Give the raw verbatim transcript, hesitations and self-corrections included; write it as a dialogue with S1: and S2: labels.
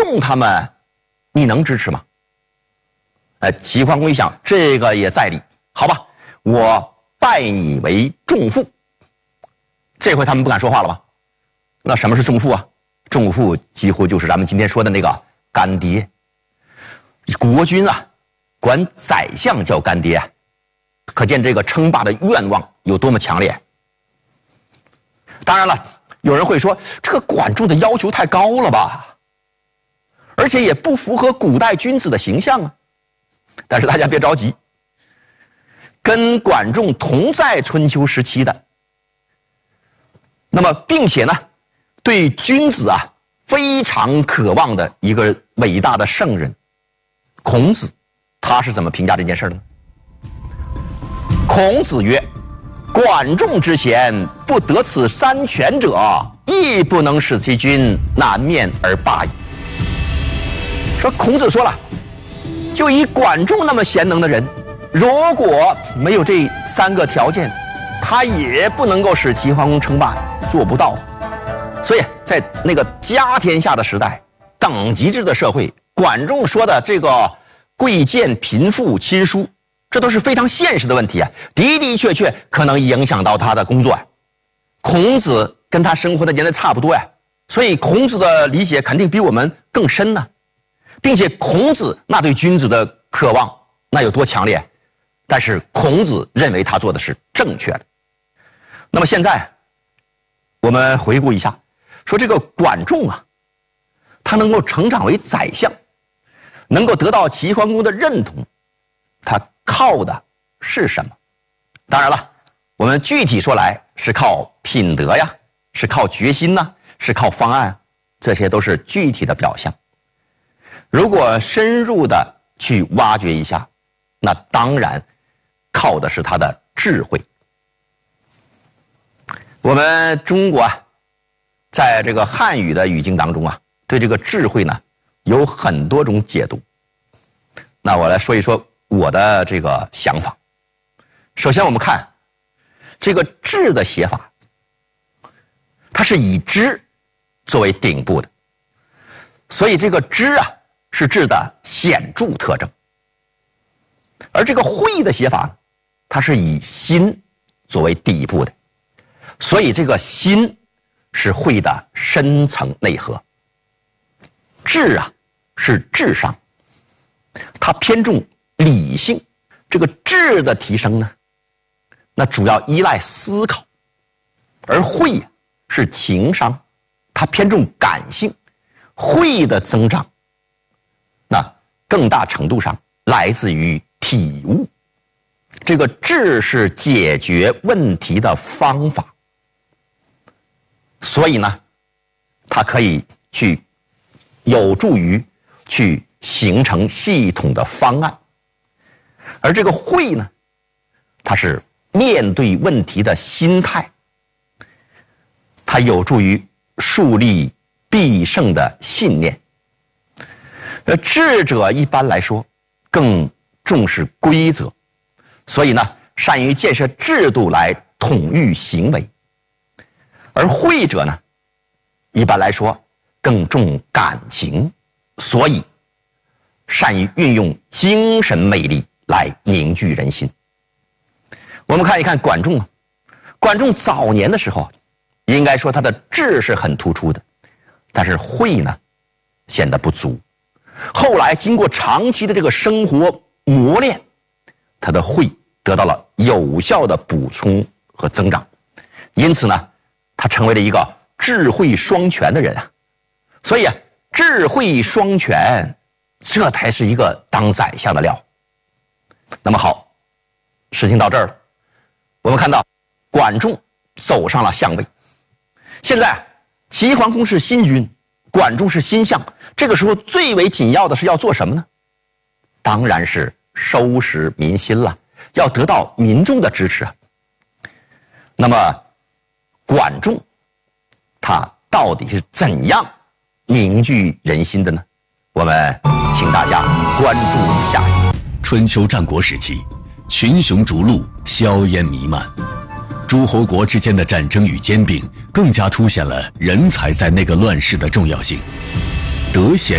S1: 仲他们，你能支持吗？呃，齐桓公一想，这个也在理，好吧，我拜你为仲父。这回他们不敢说话了吧？那什么是仲父啊？仲父几乎就是咱们今天说的那个干爹。国君啊，管宰相叫干爹，可见这个称霸的愿望有多么强烈。当然了，有人会说，这个管仲的要求太高了吧，而且也不符合古代君子的形象啊。但是大家别着急，跟管仲同在春秋时期的，那么并且呢，对君子啊非常渴望的一个伟大的圣人孔子，他是怎么评价这件事的呢？孔子曰：管仲之贤，不得此三全者，亦不能使其君南面而霸矣。说孔子说了，就以管仲那么贤能的人，如果没有这三个条件，他也不能够使齐桓公称霸，做不到。所以在那个家天下的时代，等级制的社会，管仲说的这个贵贱贫富亲疏，这都是非常现实的问题啊，的的确确可能影响到他的工作啊。孔子跟他生活的年代差不多呀，所以孔子的理解肯定比我们更深呢，并且孔子那对君子的渴望那有多强烈，但是孔子认为他做的是正确的。那么现在我们回顾一下，说这个管仲啊，他能够成长为宰相，能够得到齐桓公的认同，他靠的是什么？当然了，我们具体说来是靠品德呀，是靠决心呐，是靠方案，这些都是具体的表象。如果深入的去挖掘一下，那当然靠的是他的智慧。我们中国啊，在这个汉语的语境当中啊，对这个智慧呢有很多种解读。那我来说一说我的这个想法。首先我们看这个智的写法，它是以知作为顶部的，所以这个知啊是智的显著特征。而这个慧的写法呢，它是以心作为底部的，所以这个心是慧的深层内核。智啊是智商，它偏重理性。这个智的提升呢，那主要依赖思考。而慧是情商，它偏重感性。慧的增长，那更大程度上来自于体悟。这个智是解决问题的方法，所以呢，它可以去有助于去形成系统的方案。而这个慧呢，它是面对问题的心态，它有助于树立必胜的信念。而智者一般来说更重视规则，所以呢，善于建设制度来统御行为。而慧者呢，一般来说更重感情，所以善于运用精神魅力来凝聚人心。我们看一看管仲啊，管仲早年的时候，应该说他的智是很突出的，但是慧呢显得不足。后来经过长期的这个生活磨练，他的慧得到了有效的补充和增长，因此呢，他成为了一个智慧双全的人啊。所以啊，智慧双全，这才是一个当宰相的料。那么好，事情到这儿了，我们看到管仲走上了相位。现在齐桓公是新君，管仲是新相，这个时候最为紧要的是要做什么呢？当然是收拾民心了，要得到民众的支持啊。那么管仲他到底是怎样凝聚人心的呢？我们请大家关注下集。
S2: 春秋战国时期，群雄逐鹿，硝烟弥漫，诸侯国之间的战争与兼并，更加凸显了人才在那个乱世的重要性。德贤